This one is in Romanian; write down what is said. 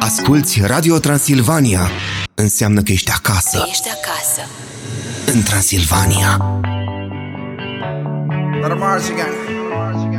Asculți Radio Transilvania. Înseamnă că ești acasă. Ești acasă. În Transilvania. Normal,